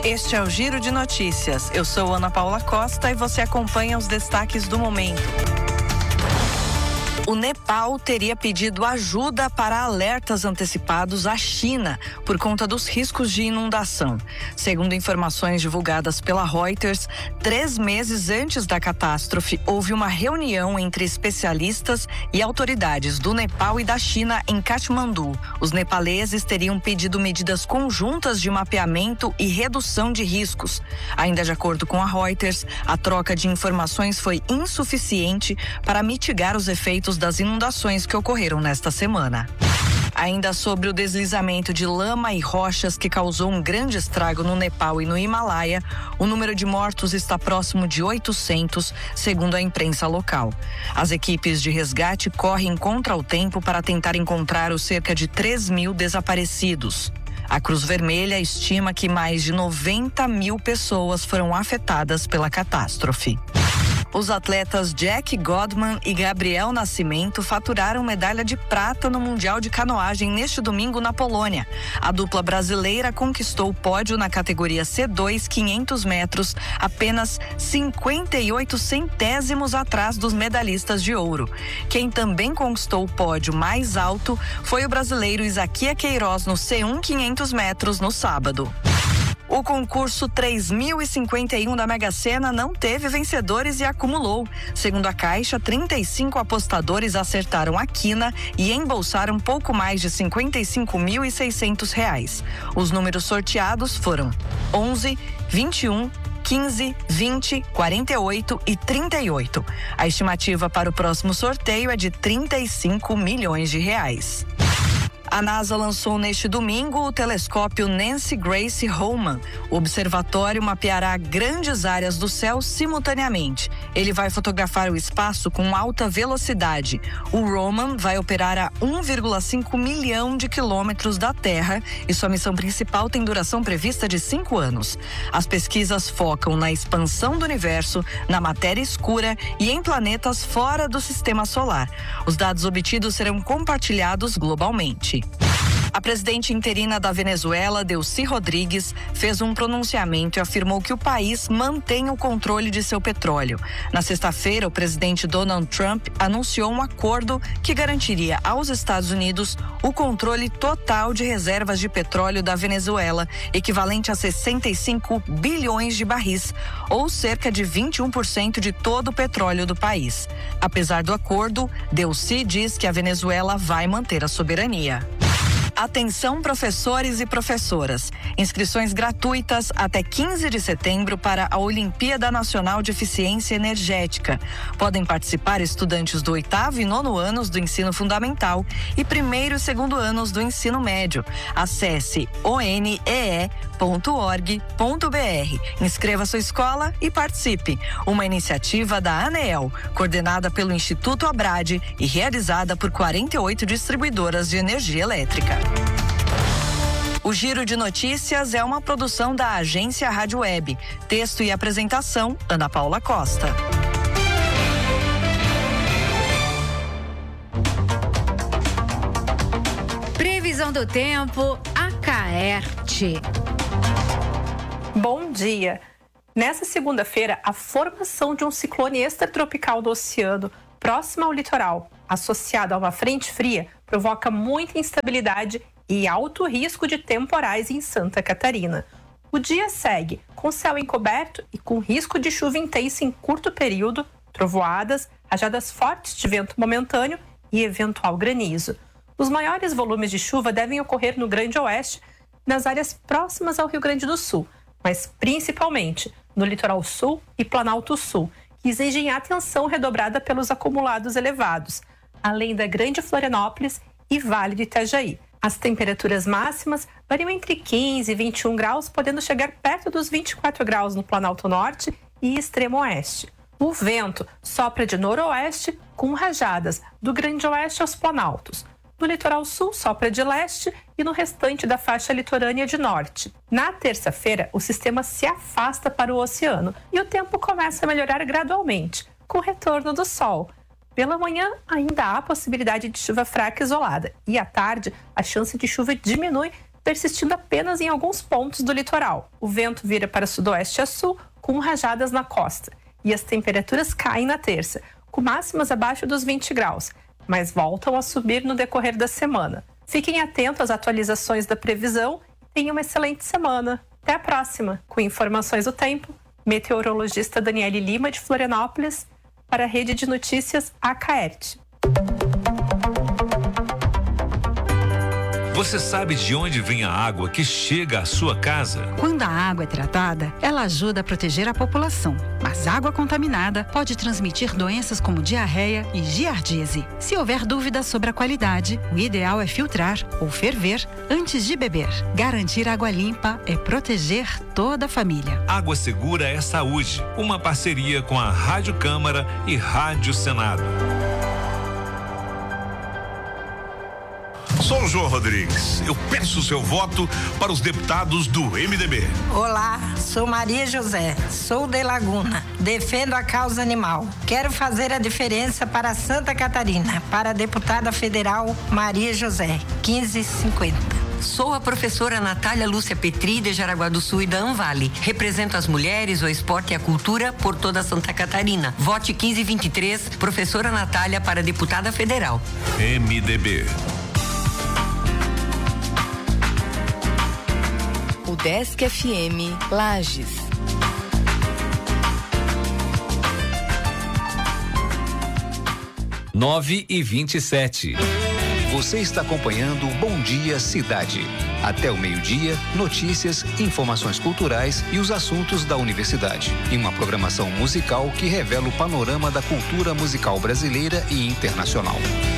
Este é o Giro de Notícias. Eu sou Ana Paula Costa e você acompanha os destaques do momento. O Nepal teria pedido ajuda para alertas antecipados à China por conta dos riscos de inundação. Segundo informações divulgadas pela Reuters, 3 meses antes da catástrofe, houve uma reunião entre especialistas e autoridades do Nepal e da China em Katmandu. Os nepaleses teriam pedido medidas conjuntas de mapeamento e redução de riscos. Ainda de acordo com a Reuters, a troca de informações foi insuficiente para mitigar os efeitos das inundações que ocorreram nesta semana. Ainda sobre o deslizamento de lama e rochas que causou um grande estrago no Nepal e no Himalaia, o número de mortos está próximo de 800, segundo a imprensa local. As equipes de resgate correm contra o tempo para tentar encontrar os cerca de 3.000 desaparecidos. A Cruz Vermelha estima que mais de 90.000 pessoas foram afetadas pela catástrofe. Os atletas Jack Godman e Gabriel Nascimento faturaram medalha de prata no Mundial de Canoagem neste domingo na Polônia. A dupla brasileira conquistou o pódio na categoria C2 500 metros, apenas 58 centésimos atrás dos medalhistas de ouro. Quem também conquistou o pódio mais alto foi o brasileiro Isaquia Queiroz no C1 500 metros no sábado. O concurso 3051 da Mega Sena não teve vencedores e acumulou. Segundo a Caixa, 35 apostadores acertaram a quina e embolsaram pouco mais de R$ 55.600. Os números sorteados foram 11, 21, 15, 20, 48 e 38. A estimativa para o próximo sorteio é de R$ 35 milhões. A NASA lançou neste domingo o telescópio Nancy Grace Roman. O observatório mapeará grandes áreas do céu simultaneamente. Ele vai fotografar o espaço com alta velocidade. O Roman vai operar a 1,5 milhão de quilômetros da Terra e sua missão principal tem duração prevista de 5 anos. As pesquisas focam na expansão do universo, na matéria escura e em planetas fora do sistema solar. Os dados obtidos serão compartilhados globalmente. A presidente interina da Venezuela, Delcy Rodrigues, fez um pronunciamento e afirmou que o país mantém o controle de seu petróleo. Na sexta-feira, o presidente Donald Trump anunciou um acordo que garantiria aos Estados Unidos o controle total de reservas de petróleo da Venezuela, equivalente a 65 bilhões de barris, ou cerca de 21% de todo o petróleo do país. Apesar do acordo, Delcy diz que a Venezuela vai manter a soberania. Atenção, professores e professoras. Inscrições gratuitas até 15 de setembro para a Olimpíada Nacional de Eficiência Energética. Podem participar estudantes do 8º e 9º anos do ensino fundamental e 1º e 2º anos do ensino médio. Acesse onee.org.br. Inscreva sua escola e participe. Uma iniciativa da ANEEL, coordenada pelo Instituto Abrade e realizada por 48 distribuidoras de energia elétrica. O Giro de Notícias é uma produção da agência Rádio Web. Texto e apresentação, Ana Paula Costa. Previsão do tempo, Acaerte. Bom dia. Nessa segunda-feira, a formação de um ciclone extratropical do oceano próximo ao litoral, associado a uma frente fria, provoca muita instabilidade e alto risco de temporais em Santa Catarina. O dia segue com céu encoberto e com risco de chuva intensa em curto período, trovoadas, rajadas fortes de vento momentâneo e eventual granizo. Os maiores volumes de chuva devem ocorrer no Grande Oeste, nas áreas próximas ao Rio Grande do Sul, mas principalmente no Litoral Sul e Planalto Sul, que exigem atenção redobrada pelos acumulados elevados, além da Grande Florianópolis e Vale do Itajaí. As temperaturas máximas variam entre 15 e 21 graus, podendo chegar perto dos 24 graus no Planalto Norte e Extremo Oeste. O vento sopra de noroeste com rajadas do Grande Oeste aos Planaltos. No litoral sul, sopra de leste e no restante da faixa litorânea de norte. Na terça-feira, o sistema se afasta para o oceano e o tempo começa a melhorar gradualmente, com o retorno do sol. Pela manhã, ainda há possibilidade de chuva fraca isolada e à tarde, a chance de chuva diminui persistindo apenas em alguns pontos do litoral. O vento vira para sudoeste a sul, com rajadas na costa. E as temperaturas caem na terça, com máximas abaixo dos 20 graus, mas voltam a subir no decorrer da semana. Fiquem atentos às atualizações da previsão e tenham uma excelente semana. Até a próxima, com informações do tempo, meteorologista Daniele Lima, de Florianópolis, para a Rede de Notícias Acaerte. Você sabe de onde vem a água que chega à sua casa? Quando a água é tratada, ela ajuda a proteger a população. Mas água contaminada pode transmitir doenças como diarreia e giardíase. Se houver dúvidas sobre a qualidade, o ideal é filtrar ou ferver antes de beber. Garantir água limpa é proteger toda a família. Água segura é saúde. Uma parceria com a Rádio Câmara e Rádio Senado. Sou o João Rodrigues. Eu peço o seu voto para os deputados do MDB. Olá, sou Maria José, sou de Laguna. Defendo a causa animal. Quero fazer a diferença para Santa Catarina. Para a deputada federal Maria José, 1550. Sou a professora Natália Lúcia Petri, de Jaraguá do Sul e da Anvale. Represento as mulheres, o esporte e a cultura por toda Santa Catarina. Vote 1523, professora Natália para deputada federal. MDB. Desk FM Lages. Nove e 27. Você está acompanhando Bom Dia Cidade. Até o meio-dia, notícias, informações culturais e os assuntos da universidade. E uma programação musical que revela o panorama da cultura musical brasileira e internacional.